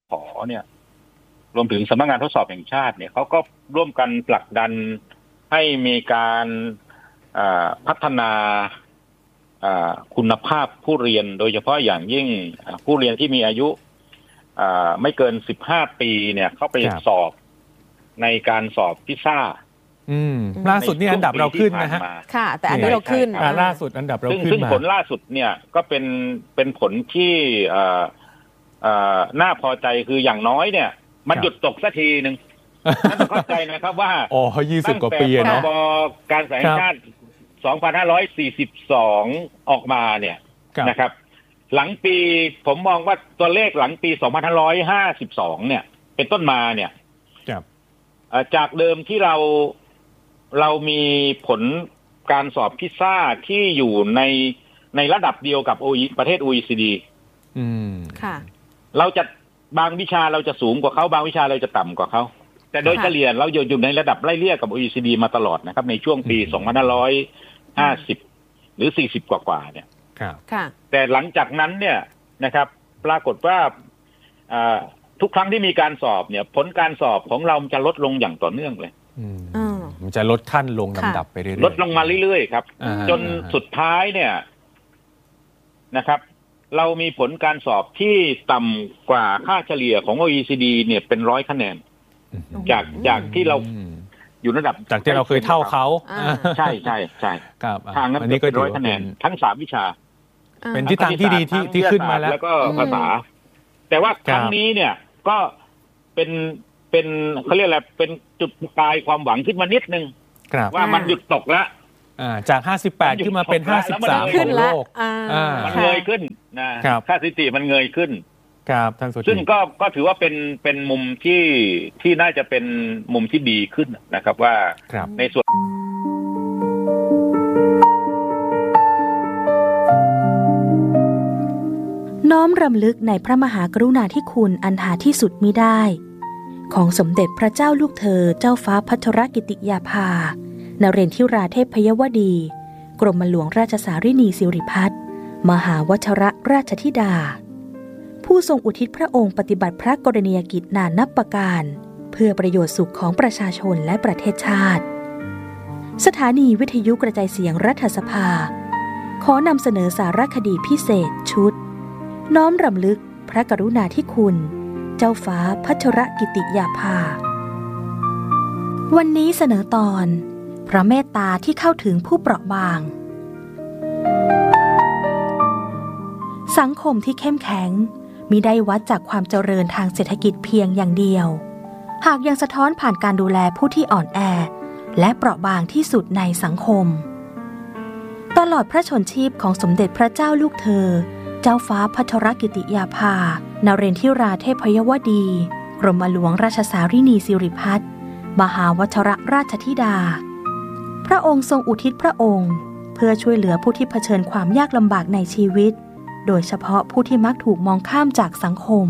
ขอเนี่ยรวมถึงสำนักงานทดสอบแห่งชาติเนี่ยเขาก็ร่วมกันผลักดันให้มีการพัฒนาคุณภาพผู้เรียนโดยเฉพาะอย่างยิ่งผู้เรียนที่มีอายุไม่เกิน15 ปีเนี่ยเข้าไปสอบในการสอบพิซซ่าล่าสุดนี่อันดับเราขึ้นนะฮะค่ะแต่อันนี้เราขึ้นล่าสุดอันดับเราขึ้นมาซึ่งผลล่าสุดเนี่ยก็เป็นผลที่น่าพอใจคืออย่างน้อยเนี่ยมันหยุดตกสักทีนึงท่านเข้าใจนะครับว่า 20 กว่าปีเนาะการศึกษาแห่งชาติ2542ออกมาเนี่ยนะครับหลังปีผมมองว่าตัวเลขหลังปี2552เนี่ยเป็นต้นมาเนี่ยจากเดิมที่เรามีผลการสอบพิซซ่าที่อยู่ในระดับเดียวกับประเทศ OECD ค่ะเราจะบางวิชาเราจะสูงกว่าเขาบางวิชาเราจะต่ำกว่าเขาแต่โดยเฉลี่ยเราอยู่ในระดับไล่เลี่ยกับ OECD มาตลอดนะครับในช่วงปี2550หรือ40กว่าเนี่ยแต่หลังจากนั้นเนี่ยนะครับปรากฏว่าทุกครั้งที่มีการสอบเนี่ยผลการสอบของเราจะลดลงอย่างต่อเนื่องเลยมันจะลดขั้นลงลำดับไปเรื่อยๆลดลงมาเรื่อยๆครับจนสุดท้ายเนี่ยนะครับเรามีผลการสอบที่ต่ำกว่าค่าเฉลี่ยของ OECD เนี่ยเป็น100 คะแนนจากที่เราอยู่ระดับจากที่เราเคยเท่าเขาใช่ใช่ใช่ครับทางนั้นเป็น100 คะแนนทั้ง3 วิชาเป็นทิศทางที่ดีที่ขึ้นมาแล้วก็ภาษาแต่ว่าครั้งนี้เนี่ยก็เป็นเขาเรียกอะไรเป็นจุดปลายความหวังขึ้นมานิดนึงว่ามันหยุดตกแล้วจาก58ขึ้นมาเป็น53ของโลกมันเงยขึ้นนะค่าสถิติมันเงยขึ้นครับท่านสุจินต์ซึ่งก็ถือว่าเป็นมุมที่น่าจะเป็นมุมที่ดีขึ้นนะครับว่าในส่วนน้อมรำลึกในพระมหากรุณาธิคุณอันหาที่สุดมิได้ของสมเด็จพระเจ้าลูกเธอเจ้าฟ้าพัชรกิติยาภานเรนทิราเทพยวดีกรมหลวงราชสารินีสิริพัฒน์มหาวชรราชธิดาผู้ทรงอุทิศพระองค์ปฏิบัติพระกรณียกิจนานับประการเพื่อประโยชน์สุขของประชาชนและประเทศชาติสถานีวิทยุกระจายเสียงรัฐสภาขอนำเสนอสารคดีพิเศษชุดน้อมรำลึกพระกรุณาธิคุณเจ้าฟ้าพัชรกิติยาภาวันนี้เสนอตอนพระเมตตาที่เข้าถึงผู้เปราะบางสังคมที่เข้มแข็งมิได้วัดจากความเจริญทางเศรษฐกิจเพียงอย่างเดียวหากยังสะท้อนผ่านการดูแลผู้ที่อ่อนแอและเปราะบางที่สุดในสังคมตลอดพระชนชีพของสมเด็จพระเจ้าลูกเธอเจ้าฟ้าพัชรกิติยาภานเรนทิราเทพยวดีกรมหลวงราชสารินีสิริพัฒน์มหาวชรราชธิดาพระองค์ทรงอุทิศพระองค์เพื่อช่วยเหลือผู้ที่เผชิญความยากลำบากในชีวิตโดยเฉพาะผู้ที่มักถูกมองข้ามจากสังคม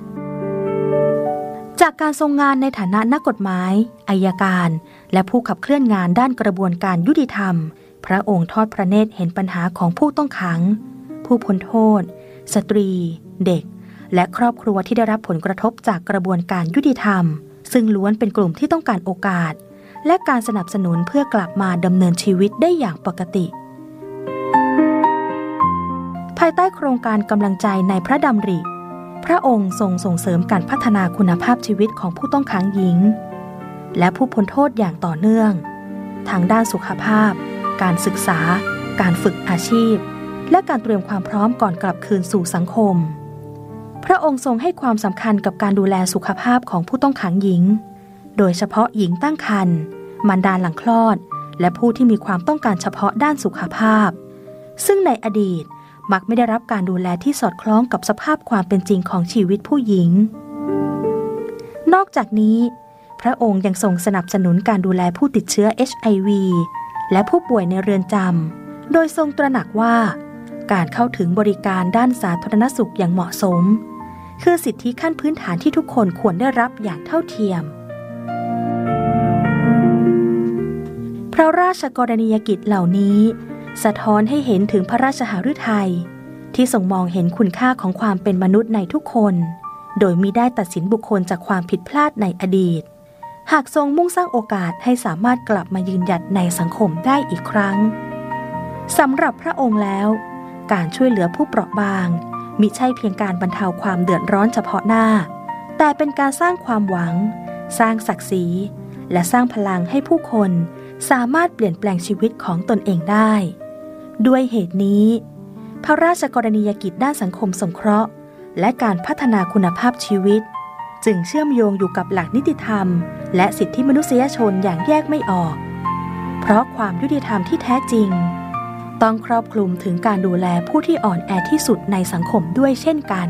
จากการทรงงานในฐานะนักกฎหมายอัยการและผู้ขับเคลื่อนงานด้านกระบวนการยุติธรรมพระองค์ทอดพระเนตรเห็นปัญหาของผู้ต้องขังผู้พ้นโทษสตรีเด็กและครอบครัวที่ได้รับผลกระทบจากกระบวนการยุติธรรมซึ่งล้วนเป็นกลุ่มที่ต้องการโอกาสและการสนับสนุนเพื่อกลับมาดำเนินชีวิตได้อย่างปกติภายใต้โครงการกำลังใจในพระดำริพระองค์ทรงส่งเสริมการพัฒนาคุณภาพชีวิตของผู้ต้องขังหญิงและผู้พ้นโทษอย่างต่อเนื่องทางด้านสุขภาพการศึกษาการฝึกอาชีพและการเตรียมความพร้อมก่อนกลับคืนสู่สังคมพระองค์ทรงให้ความสำคัญกับการดูแลสุขภาพของผู้ต้องขังหญิงโดยเฉพาะหญิงตั้งครรภ์มารดาหลังคลอดและผู้ที่มีความต้องการเฉพาะด้านสุขภาพซึ่งในอดีตมักไม่ได้รับการดูแลที่สอดคล้องกับสภาพความเป็นจริงของชีวิตผู้หญิงนอกจากนี้พระองค์ยังทรงสนับสนุนการดูแลผู้ติดเชื้อ HIV และผู้ป่วยในเรือนจำโดยทรงตระหนักว่าการเข้าถึงบริการด้านสาธารณสุขอย่างเหมาะสมคือสิทธิขั้นพื้นฐานที่ทุกคนควรได้รับอย่างเท่าเทียมพระราชกรณียกิจเหล่านี้สะท้อนให้เห็นถึงพระราชหฤทัยที่ทรงมองเห็นคุณค่าของความเป็นมนุษย์ในทุกคนโดยมิได้ตัดสินบุคคลจากความผิดพลาดในอดีตหากทรงมุ่งสร้างโอกาสให้สามารถกลับมายืนหยัดในสังคมได้อีกครั้งสำหรับพระองค์แล้วการช่วยเหลือผู้เปราะบางมิใช่เพียงการบรรเทาความเดือดร้อนเฉพาะหน้าแต่เป็นการสร้างความหวังสร้างศักดิ์ศรีและสร้างพลังให้ผู้คนสามารถเปลี่ยนแปลงชีวิตของตนเองได้ด้วยเหตุนี้พระราชกรณียกิจด้านสังคมสงเคราะห์และการพัฒนาคุณภาพชีวิตจึงเชื่อมโยงอยู่กับหลักนิติธรรมและสิทธิมนุษยชนอย่างแยกไม่ออกเพราะความยุติธรรมที่แท้จริงต้องครอบคลุมถึงการดูแลผู้ที่อ่อนแอที่สุดในสังคมด้วยเช่นกัน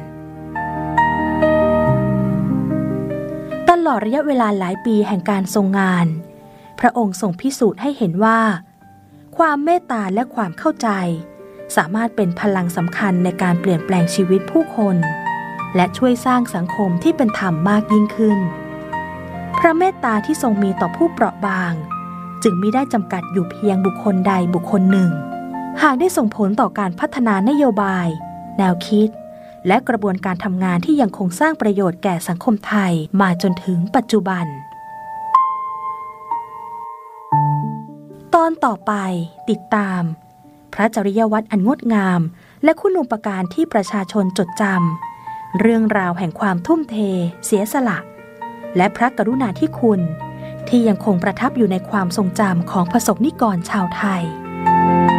ตลอดระยะเวลาหลายปีแห่งการทรงงานพระองค์ทรงพิสูจน์ให้เห็นว่าความเมตตาและความเข้าใจสามารถเป็นพลังสำคัญในการเปลี่ยนแปลงชีวิตผู้คนและช่วยสร้างสังคมที่เป็นธรรมมากยิ่งขึ้นพระเมตตาที่ทรงมีต่อผู้เปราะบางจึงมิได้จำกัดอยู่เพียงบุคคลใดบุคคลหนึ่งหากได้ส่งผลต่อการพัฒนานโยบายแนวคิดและกระบวนการทำงานที่ยังคงสร้างประโยชน์แก่สังคมไทยมาจนถึงปัจจุบันตอนต่อไปติดตามพระจริยวัตรอันงดงามและคุณูปการที่ประชาชนจดจำเรื่องราวแห่งความทุ่มเทเสียสละและพระกรุณาธิคุณที่ยังคงประทับอยู่ในความทรงจำของประสบนิกรชาวไทย